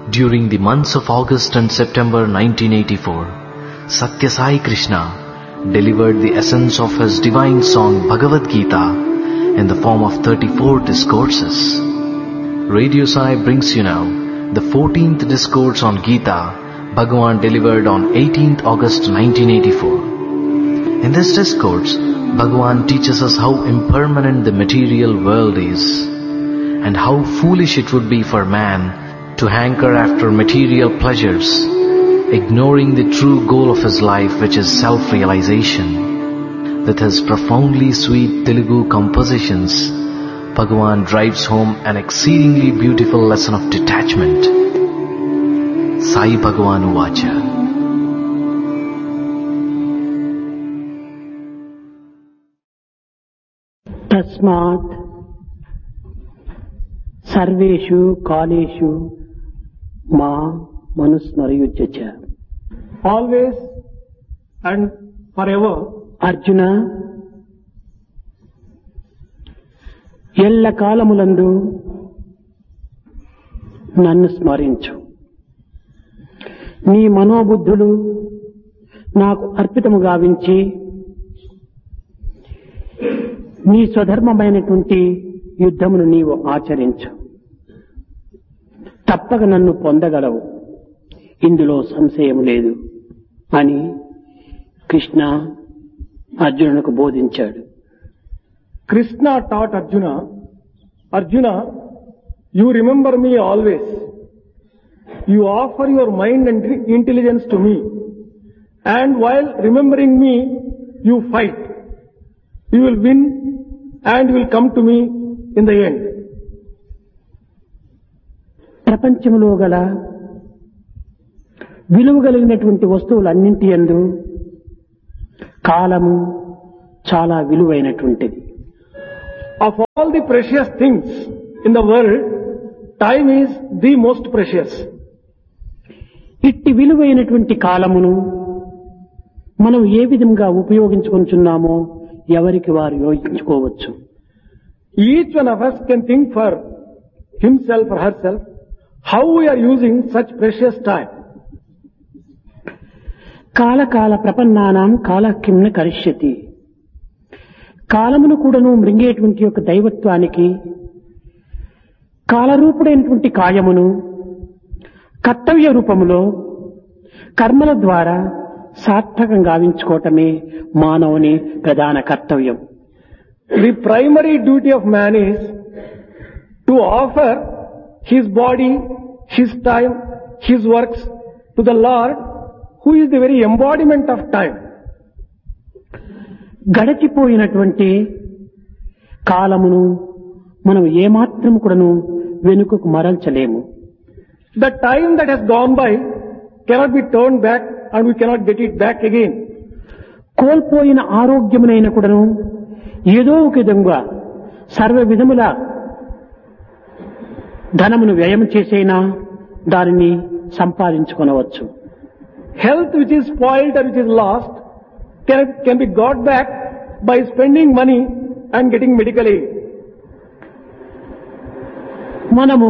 During the months of August and September 1984, Satya Sai Krishna delivered the essence of his divine song Bhagavad Gita in the form of 34 discourses. Radio Sai brings you now the 14th discourse on Gita Bhagavan delivered on 18th August 1984. In this discourse, Bhagavan teaches us how impermanent the material world is and how foolish it would be for man to hanker after material pleasures, ignoring the true goal of his life, which is self-realization. With his profoundly sweet Telugu compositions, Bhagavan drives home an exceedingly beautiful lesson of detachment. Sai Bhagavan Uvacha. Tasmat Sarveshu Kaleshu Ma Manusmarayujyacha. Always and forever, Arjuna, ఎల్ల కాలములందు నన్ను స్మరించు. నీ మనోబుద్ధులు నాకు అర్పితము గావించి నీ స్వధర్మమైనటువంటి యుద్ధమును నీవు ఆచరించు. తప్పక నన్ను పొందగలవు, ఇందులో సంశయం లేదు అని కృష్ణ అర్జునునికి బోధించాడు. Krishna taught Arjuna, Arjuna, you remember me always. You offer your mind and intelligence to me. And while remembering me, you fight. You will win and you will come to me in the end. ప్రపంచంలో గల విలువ కలిగినటువంటి వస్తువులన్నింటి యందు కాలము చాలా విలువైనటువంటిది. Of all the precious things in the world, time is the most precious. ఇట్టి విలువైనటువంటి కాలమును మనం ఏ విధంగా ఉపయోగించుకుంటున్నామో ఎవరికి వారు యోచించుకోవచ్చు. Each one of us can think for himself or herself how we are using such precious time. కాలకాల ప్రపన్నానాం కాలకిమ్న కరిష్యతి. కాలమును కూడాను మృంగేటువంటి యొక్క దైవత్వానికి కాలరూపుడైనటువంటి కాయమును కర్తవ్య రూపములో కర్మల ద్వారా సార్థకం గావించుకోవటమే మానవుని ప్రధాన కర్తవ్యం. The primary duty of man is to offer his body, his time, his works to the Lord, who is the very embodiment of time. గడచిపోయినటువంటి కాలమును మనం ఏమాత్రం కూడాను వెనుకకు మరల్చలేము. The time that has gone by cannot be turned back and we cannot get it back again. కోల్పోయిన ఆరోగ్యమునైన కూడాను ఏదో ఒక విధంగా సర్వ విధముల ధనమును వ్యయం చేసైనా దానిని సంపాదించుకొనవచ్చు. Health which is spoiled or which is lost can be got back by spending money and getting medical aid. మనము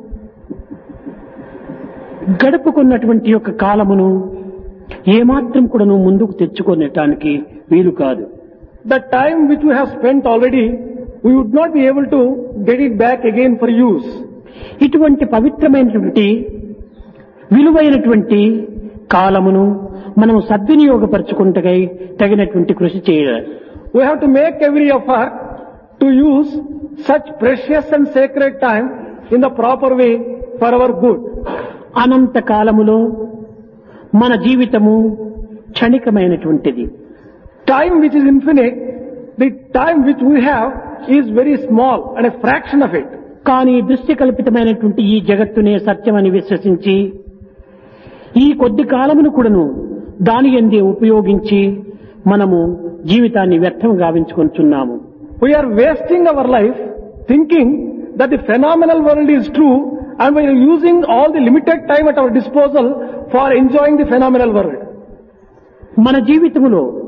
గడుపుకున్నటువంటి యొక్క కాలమును ఏమాత్రం కూడాను ముందుకు తెచ్చుకొనటానికి వీలు కాదు. The time which we have spent already, we would not be able to get it back again for use. ఇటువంటి పవిత్రమైనటువంటి విలువైనటువంటి కాలమును మనము సద్వినియోగపరచుకుంటకై తగినటువంటి కృషి చేయాలి. We have to make every effort to use such precious and sacred time in the proper way for our good. అనంత కాలములో మన జీవితము క్షణికమైనటువంటిది. Time which is infinite, the time which we have is very small and a fraction of it. కానీ దృష్టి కల్పితమైనటువంటి ఈ జగత్తునే సత్యమని విశ్వసించి ఈ కొద్ది కాలమును కూడాను దాని యందే ఉపయోగించి మనము జీవితాన్ని వ్యర్థం గావించుకొంటున్నాము. We are wasting our life thinking that the phenomenal world is true and we are using all the limited time at our disposal for enjoying the phenomenal world. మన జీవితములో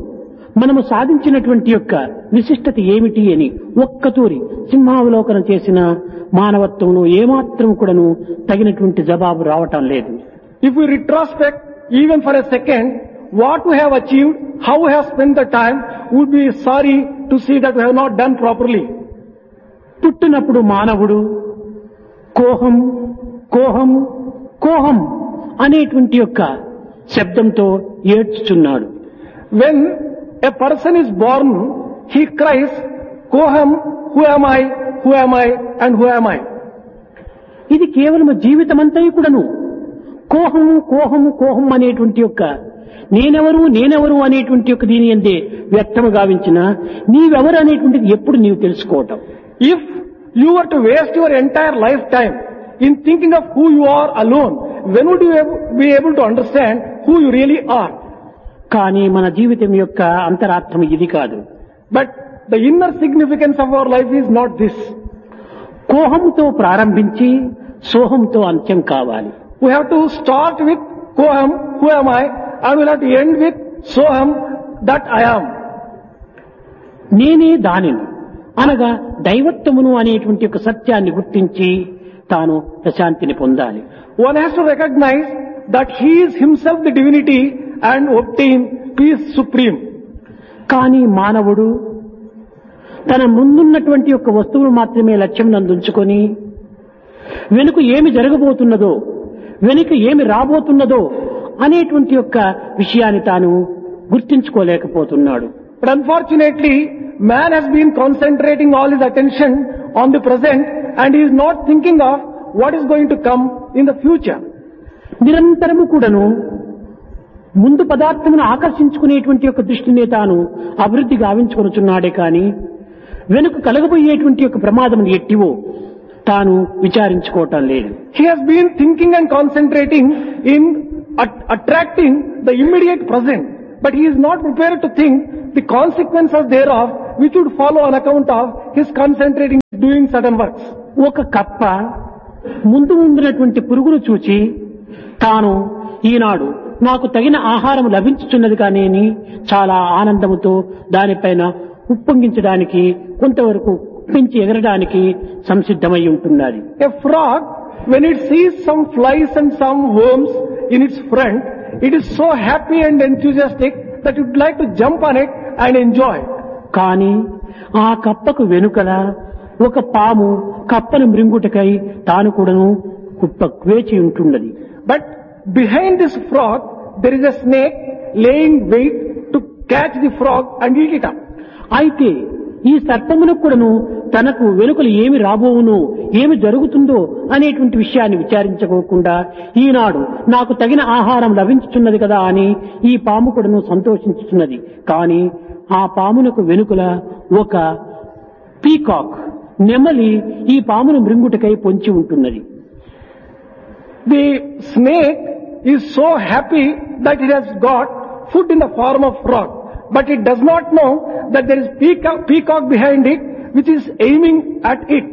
మనము సాధించినటువంటి యొక్క విశిష్టత ఏమిటి అని ఒక్కతూరి సింహావలోకన చేసిన మానవత్వంలో ఏమాత్రం కూడాను తగినటువంటి జవాబు రావటం లేదు. If we retrospect even for a second what we have achieved, how we have spent the time, we would be sorry to see that we have not done properly. పుట్టినప్పుడు మానవుడు కోహం కోహం కోహం అనేటువంటి యొక్క శబ్దంతో ఏడ్చుచున్నాడు. When a person is born, he cries, Koham, who am I, who am I, and who am I? ఇది కేవలం జీవితమంతా కూడాను కోహం కోహం కోహం అనేటువంటి యొక్క నేనెవరు నేనెవరు అనేటువంటి యొక్క దీని అందే వ్యక్తము గావించిన నీవెవరు అనేటువంటిది ఎప్పుడు నీవు తెలుసుకోవటం. If you were to waste your entire lifetime in thinking of who you are alone, when would you be able to understand who you really are? కానీ మన జీవితం యొక్క అంతరార్థం ఇది కాదు. But the inner significance of our life is not this. కోహంతో ప్రారంభించి సోహంతో అంత్యం కావాలి. We have to start with Koham, who am I, and we'll have to end with Soham, that I am. నేనే దానిని అనగా దైవత్వమును అనేటువంటి ఒక సత్యాన్ని గుర్తించి తాను ప్రశాంతిని పొందాలి. One has to recognize that he is himself the divinity and obtain peace supreme. కానీ మానవుడు తన ముందున్నటువంటి యొక్క వస్తువును మాత్రమే లక్ష్యం నందుంచుకొని వెనుక ఏమి జరగబోతున్నదో వెనుక ఏమి రాబోతున్నదో అనేటువంటి యొక్క విషయాన్ని తాను గుర్తించుకోలేకపోతున్నాడు. But unfortunately, man has been concentrating all his attention on the present and he is not thinking of what is going to come in the future. నిరంతరము కూడాను ముందు పదార్థమును ఆకర్షించుకునేటువంటి యొక్క దృష్టిని తాను అభివృద్ధి గావించుకొనుచున్నాడే కానీ వెనుక కలగబోయేటువంటి యొక్క ప్రమాదం ఎట్టివో తాను విచారించుకోవటం లేదు. He has been thinking and concentrating in attracting the immediate present, but he is not prepared to think the consequences thereof which would follow on account of his concentrating doing certain works. ఒక కప్ప ముందు ఉండినటువంటి పురుగును చూచి తాను ఈనాడు నాకు తగిన ఆహారం లభించుచున్నది కానీ చాలా ఆనందముతో దానిపైన ఉప్పొంగించడానికి కొంతవరకు పెంచి ఎగరడానికి సంసిద్ధమై ఉంటున్నది. A frog, when it sees some flies and some worms in its front, it is so happy and enthusiastic that it would like to jump on it and enjoy. కానీ ఆ కప్పకు వెనుకల ఒక పాము కప్పను మృంగుటకై తాను కూడాను వేచి ఉంటున్నది. But behind this frog, there is a snake laying wait to catch the frog and eat it up. అయితే ఈ సర్పమునకు కూడాను తనకు వెనుకలు ఏమి రాబోవును ఏమి జరుగుతుందో అనేటువంటి విషయాన్ని విచారించుకోకుండా ఈనాడు నాకు తగిన ఆహారం లభించుతున్నది కదా అని ఈ పాము కూడాను సంతోషించుతున్నది. కానీ ఆ పామునకు వెనుకల ఒక పీకాక్ నెమలి ఈ పామును మృంగుటకై పొంచి ఉంటున్నది. The snake is so happy that it has got food in the form of frog, but it does not know that there is peacock behind it which is aiming at it.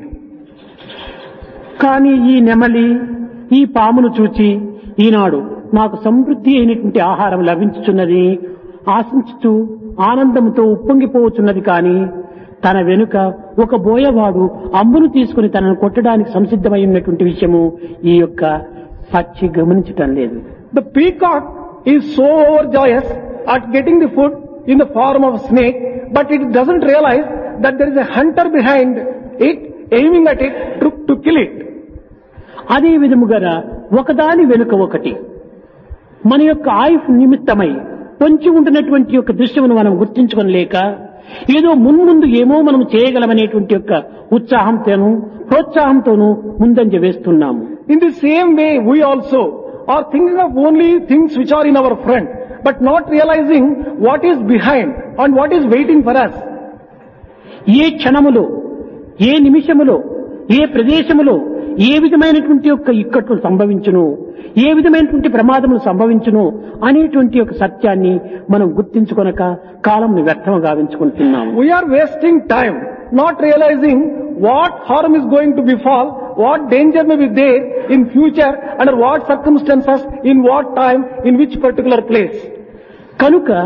కానీ ఈ నెమలి ఈ పామును చూచి ఈనాడు నాకు సమృద్ధి అయినటువంటి ఆహారం లభించుచున్నది ఆశించుతూ ఆనందంతో ఉప్పొంగిపోవచ్చున్నది. కానీ తన వెనుక ఒక బోయవాడు అంబును తీసుకుని తనను కొట్టడానికి సంసిద్ధమై ఉన్నటువంటి విషయము ఈ యొక్క పక్షి గమనించటం లేదు. The peacock is so overjoyous at getting the food in the form of a snake, but it doesn't realize that there is a hunter behind it aiming at it to kill it. అదే విధముగా ఒకదాని వెనుక ఒకటి మన యొక్క ఆయుష్ నిమిత్తమై పొంచి ఉంటున్నటువంటి యొక్క దృశ్యమును మనం గుర్తించుకోలేక ఏదో మున్ముందు ఏమో మనం చేయగలమనేటువంటి యొక్క ఉత్సాహంతోనూ ప్రోత్సాహంతోనూ ముందంజ వేస్తున్నాము. In the same way, we also are thinking of only things which are in our front, but not realizing what is behind and what is waiting for us. ఏ క్షణములో ఏ నిమిషములో ఏ ప్రదేశములో ఏ విధమైనటువంటి యొక్క ఇక్కట్లు సంభవించును ఏ విధమైనటువంటి ప్రమాదములు సంభవించును అనేటువంటి యొక్క సత్యాన్ని మనం గుర్తించుకొనక కాలంను వ్యర్థంగా గావించుకుంటున్నాము. We are wasting time not realizing what harm is going to befall, what danger may be there in future, under what circumstances, in what time, in which particular place. కనుక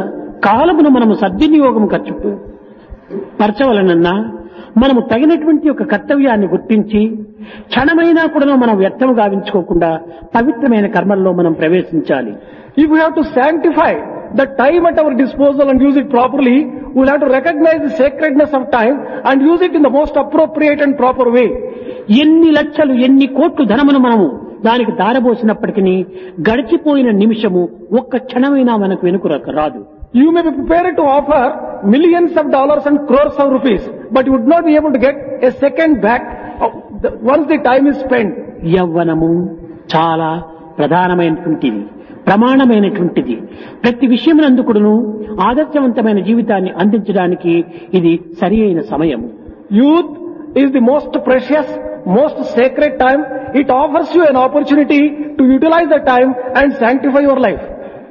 కాలమును మనము సద్వినియోగం ఖర్చు పరచవలనన్నా మనము తగినటువంటి ఒక కర్తవ్యాన్ని గుర్తించి క్షణమైనా కూడా మనం వ్యర్థము గావించుకోకుండా పవిత్రమైన కర్మల్లో మనం ప్రవేశించాలి. If we have to sanctify the time at our disposal and use it properly, we will have to recognize the sacredness of time and use it in the most appropriate and proper way. ఎన్ని లక్షలు ఎన్ని కోట్లు ధనమును మనము దానికి దారబోసినప్పటికీ గడిచిపోయిన నిమిషము ఒక్క క్షణమైనా మనకు వెనుక రాదు. You may be prepared to offer millions of dollars and crores of rupees, but you would not be able to get a second back once the time is spent. యవ్వనము చాలా ప్రధానమైనటువంటిది, ప్రమాణమైనటువంటిది. ప్రతి విషయమునందుకును ఆదర్శవంతమైన జీవితాన్ని అందించడానికి ఇది సరి అయిన సమయం. Youth is the most precious, most sacred time. It offers you an opportunity to utilize the time and sanctify your life.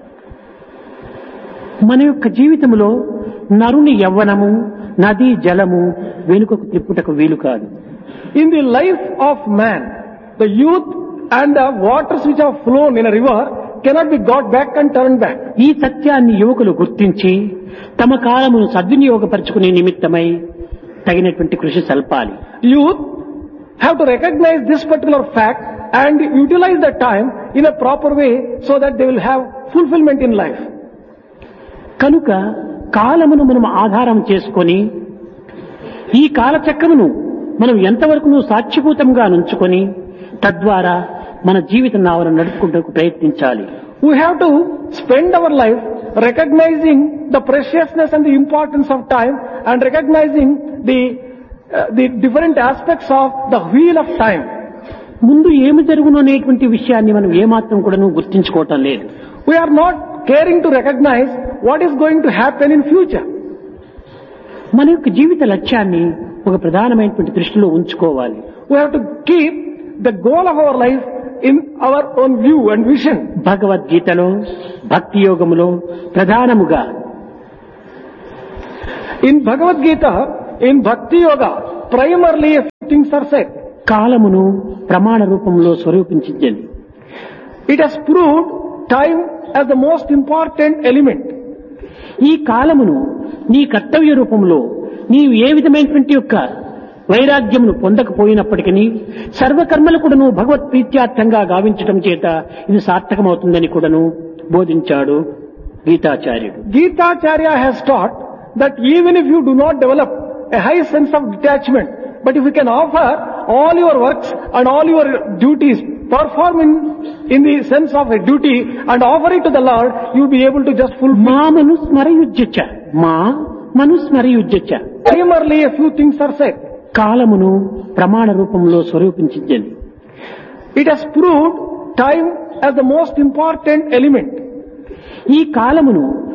మన యొక్క జీవితంలో నరుని యవ్వనము నది జలము వెనుకకు త్రిప్పుటకు వీలు కాదు. In the life of man, the youth and the waters which have flown in a river cannot be got back and turned back. ఈ సత్యాన్ని యువకులు గుర్తించి తమ కాలమును సద్వినియోగపరచుకునే నిమిత్తమై తగినటువంటి కృషి సల్పాలి. Youth have to recognize this particular fact and utilize the time in a proper way so that they will have fulfillment in life. కనుక కాలమును మనం ఆధారం చేసుకొని ఈ కాలచక్రమును మనం ఎంతవరకు సాక్షిభూతంగా నుంచుకొని తద్వారా మన జీవిత నావను నడుపుకుంటూ ప్రయత్నించాలి. We have to spend our life recognizing the preciousness and the importance of time and recognizing the different aspects of the wheel of time. ముందు ఏమి జరుగును అనేటువంటి విషయాన్ని మనం ఏమాత్రం కూడా గుర్తించుకోవటం లేదు. We are not caring to recognize what is going to happen in future. మన యొక్క జీవిత లక్ష్యాన్ని ఒక ప్రధానమైనటువంటి దృష్టిలో ఉంచుకోవాలి. We have to keep the goal of our life in our own view and vision. భగవద్గీతలో భక్తి యోగములో ప్రధానముగా In Bhagavad Gita, in Bhakti Yoga, primarily a few things are said. కాలమును ప్రమాణ రూపంలో స్వరూపించింది. It has proved time as the most important element. ఈ కాలమును నీ కర్తవ్య రూపంలో నీవు ఏ విధమైనటువంటి యొక్క వైరాగ్యమును పొందకపోయినప్పటికీ సర్వకర్మలు కూడాను భగవత్ ప్రీత్యార్థంగా గావించటం చేత ఇది సార్థకమవుతుందని కూడాను బోధించాడు గీతాచార్యుడు. Gitacharya has taught that even if you do not develop a high sense of detachment, but if you can offer all your works and all your duties, perform in the sense of a duty and offer it to the Lord, you will be able to just fulfill. మా మనుస్మరయుజ్యచ మా మనుస్మరయుజ్యచ. Primarily a few things are said. కాలమును ప్రమాణ రూపంలో స్వరూపించింది. It has proved time as the most important element. ఈ కాలమును